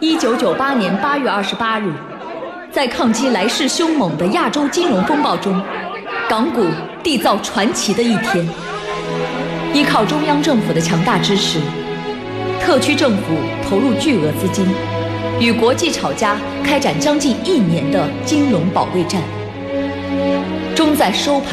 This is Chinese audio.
1998年8月28日，在抗击来势凶猛的亚洲金融风暴中，港股缔造传奇的一天。依靠中央政府的强大支持，特区政府投入巨额资金，与国际炒家开展将近1年的金融保卫战，终在收盘